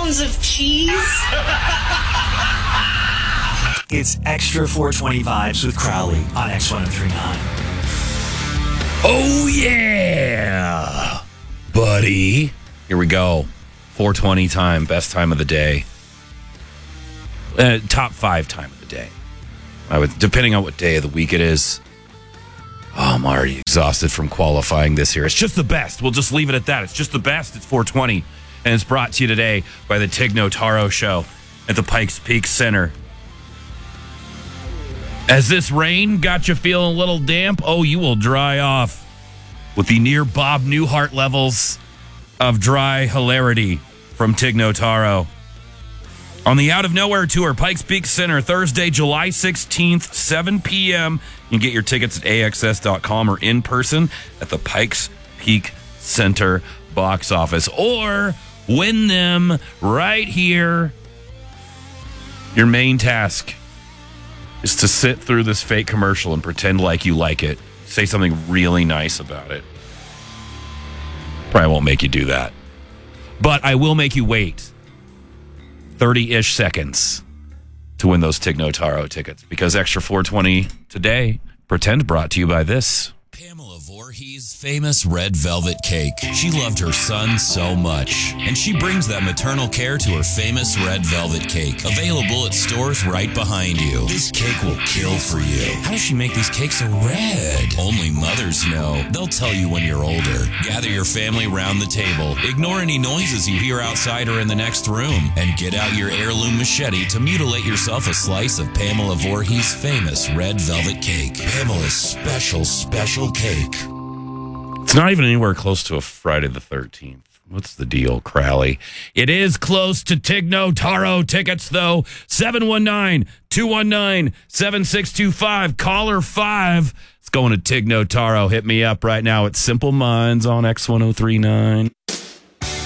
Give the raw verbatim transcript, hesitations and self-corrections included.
pounds of cheese. It's Extra four twenty Vibes with Crowley on X one oh three point nine. Oh, yeah, buddy. Here we go. four twenty time, best time of the day. Uh, top five time of the day. I would, depending on what day of the week it is. Oh, I'm already exhausted from qualifying this here. It's just the best. We'll just leave it at that. It's just the best. It's four twenty. And it's brought to you today by the Tig Notaro Show at the Pikes Peak Center. As this rain got you feeling a little damp, oh, you will dry off with the near Bob Newhart levels of dry hilarity from Tig Notaro. On the Out of Nowhere Tour, Pikes Peak Center, Thursday, July sixteenth, seven p.m. You can get your tickets at A X S dot com or in person at the Pikes Peak Center box office. Or win them right here. Your main task is to sit through this fake commercial and pretend like you like it. Say something really nice about it. Probably won't make you do that. But I will make you wait thirty-ish seconds to win those Tig Notaro tickets. Because Extra four twenty today, pretend brought to you by this. Pamela Voorhees' famous red velvet cake. She loved her son so much, and she brings that maternal care to her famous red velvet cake. Available at stores right behind you. This cake will kill for you. How does she make these cakes so red? Only mothers know. They'll tell you when you're older. Gather your family round the table. Ignore any noises you hear outside or in the next room, and get out your heirloom machete to mutilate yourself a slice of Pamela Voorhees' famous red velvet cake. Pamela's special, special cake. It's not even anywhere close to a Friday the thirteenth. What's the deal, Crowley? It is close to Tig Notaro tickets, though. seven one nine, two one nine, seven six two five. Caller five. It's going to Tig Notaro. Hit me up right now at Simple Minds on X one oh three point nine.